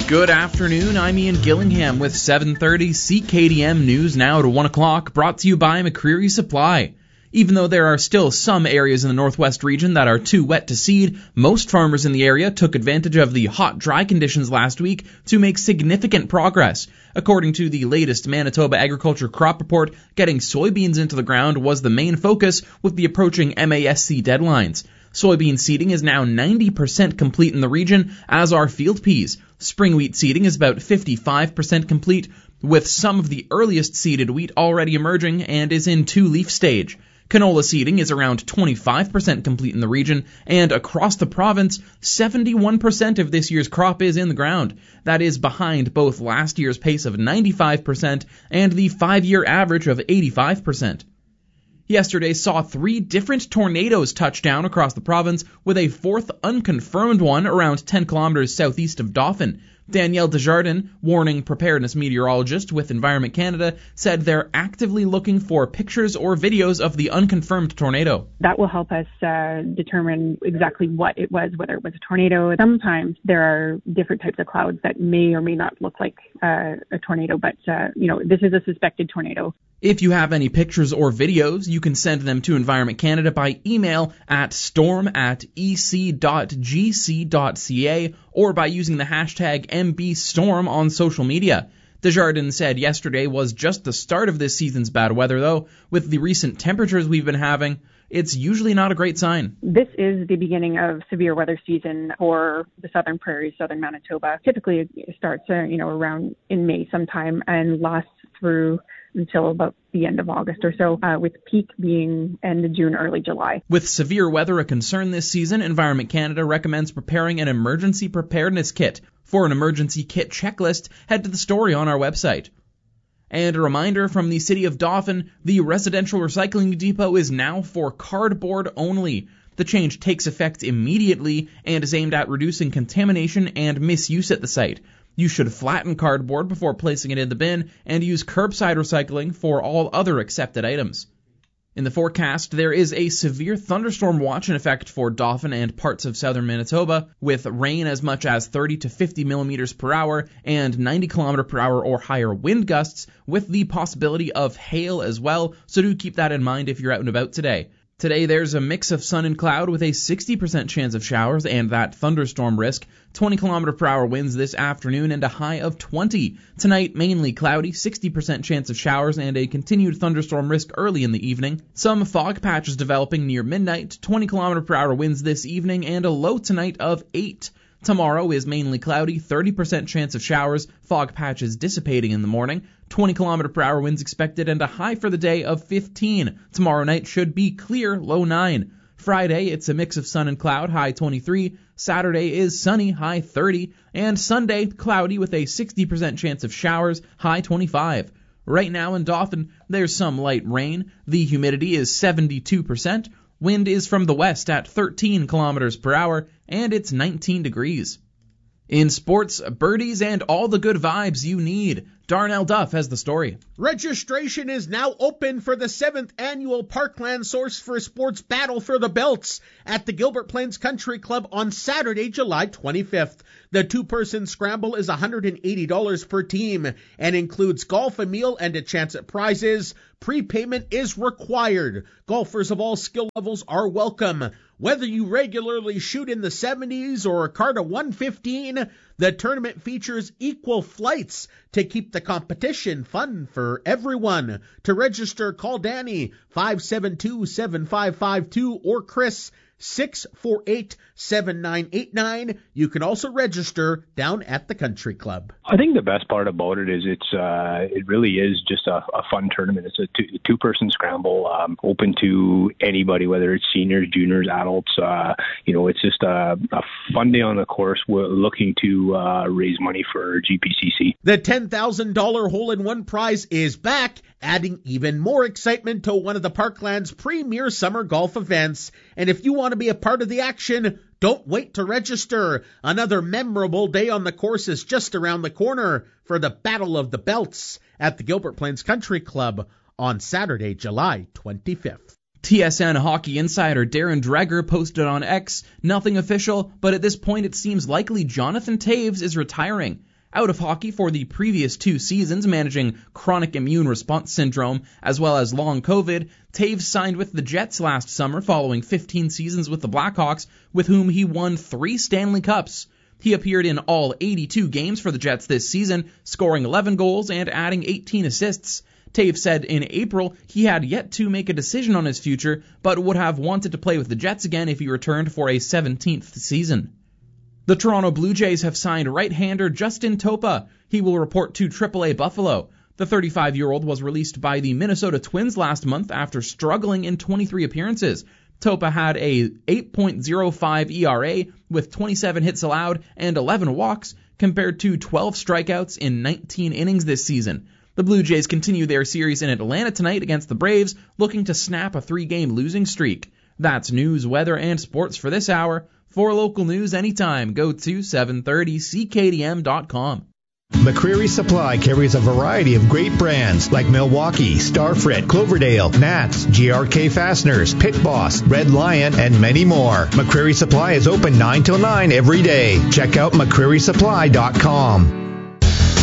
Good afternoon, I'm Ian Gillingham with 7:30 CKDM News now to 1 o'clock, brought to you by McCreary Supply. Even though there are still some areas in the northwest region that are too wet to seed, most farmers in the area took advantage of the hot, dry conditions last week to make significant progress. According to the latest Manitoba Agriculture Crop Report, getting soybeans into the ground was the main focus with the approaching MASC deadlines. Soybean seeding is now 90% complete in the region, as are field peas. Spring wheat seeding is about 55% complete, with some of the earliest seeded wheat already emerging and is in two-leaf stage. Canola seeding is around 25% complete in the region, and across the province, 71% of this year's crop is in the ground. That is behind both last year's pace of 95% and the 5-year average of 85%. Yesterday saw 3 different tornadoes touch down across the province, with a 4th unconfirmed one around 10 kilometers southeast of Dauphin. Danielle Desjardins, warning preparedness meteorologist with Environment Canada, said they're actively looking for pictures or videos of the unconfirmed tornado. That will help us determine exactly what it was, whether it was a tornado. Sometimes there are different types of clouds that may or may not look like a tornado, but this is a suspected tornado. If you have any pictures or videos, you can send them to Environment Canada by email at storm@ec.gc.ca or by using the hashtag MBStorm on social media. Desjardins said yesterday was just the start of this season's bad weather, though. With the recent temperatures we've been having, it's usually not a great sign. This is the beginning of severe weather season for the southern prairies, southern Manitoba. Typically it starts around in May sometime and lasts through until about the end of August or so, with peak being end of June, early July. With severe weather a concern this season, Environment Canada recommends preparing an emergency preparedness kit. For an emergency kit checklist, head to the story on our website. And a reminder from the City of Dauphin, the residential recycling depot is now for cardboard only. The change takes effect immediately and is aimed at reducing contamination and misuse at the site. You should flatten cardboard before placing it in the bin and use curbside recycling for all other accepted items. In the forecast, there is a severe thunderstorm watch in effect for Dauphin and parts of southern Manitoba, with rain as much as 30 to 50 millimeters per hour and 90 kilometer per hour or higher wind gusts, with the possibility of hail as well, so do keep that in mind if you're out and about today. Today there's a mix of sun and cloud with a 60% chance of showers and that thunderstorm risk, 20 km per hour winds this afternoon and a high of 20. Tonight mainly cloudy, 60% chance of showers and a continued thunderstorm risk early in the evening. Some fog patches developing near midnight, 20 km per hour winds this evening and a low tonight of 8. Tomorrow is mainly cloudy, 30% chance of showers, fog patches dissipating in the morning, 20 km per hour winds expected and a high for the day of 15. Tomorrow night should be clear, low 9. Friday, it's a mix of sun and cloud, high 23. Saturday is sunny, high 30. And Sunday, cloudy with a 60% chance of showers, high 25. Right now in Dauphin, there's some light rain. The humidity is 72%. Wind is from the west at 13 kilometers per hour, and it's 19 degrees. In sports, birdies and all the good vibes you need. Darnell Duff has the story. Registration is now open for the 7th annual Parkland Source for Sports Battle for the Belts at the Gilbert Plains Country Club on Saturday, July 25th. The 2-person scramble is $180 per team and includes golf, a meal, and a chance at prizes. Prepayment is required. Golfers of all skill levels are welcome. Whether you regularly shoot in the 70s or cart a 115, the tournament features equal flights to keep the competition fun for everyone. To register, call Danny 572-7552 or Chris 648-7989. You can also register down at the country club. I think the best part about it is it really is just a fun tournament. It's a two-person scramble, open to anybody, whether it's seniors, juniors, adults. It's just a fun day on the course. We're looking to raise money for GPCC. The $10,000 hole-in-one prize is back, adding even more excitement to one of the Parkland's premier summer golf events. And if you want to be a part of the action, don't wait to register. Another memorable day on the course is just around the corner for the Battle of the Belts at the Gilbert Plains Country Club on Saturday, July 25th. TSN hockey insider Darren Dreger posted on X, nothing official, but at this point it seems likely Jonathan Toews is retiring. Out of hockey for the previous 2 seasons, managing chronic immune response syndrome as well as long COVID, Toews signed with the Jets last summer following 15 seasons with the Blackhawks, with whom he won 3 Stanley Cups. He appeared in all 82 games for the Jets this season, scoring 11 goals and adding 18 assists. Toews said in April he had yet to make a decision on his future, but would have wanted to play with the Jets again if he returned for a 17th season. The Toronto Blue Jays have signed right-hander Justin Topa. He will report to AAA Buffalo. The 35-year-old was released by the Minnesota Twins last month after struggling in 23 appearances. Topa had a 8.05 ERA with 27 hits allowed and 11 walks, compared to 12 strikeouts in 19 innings this season. The Blue Jays continue their series in Atlanta tonight against the Braves, looking to snap a 3-game losing streak. That's news, weather, and sports for this hour. For local news anytime, go to 730ckdm.com. McCreary Supply carries a variety of great brands like Milwaukee, Starfrit, Cloverdale, Nats, GRK Fasteners, Pit Boss, Red Lion, and many more. McCreary Supply is open 9 till 9 every day. Check out McCrearySupply.com.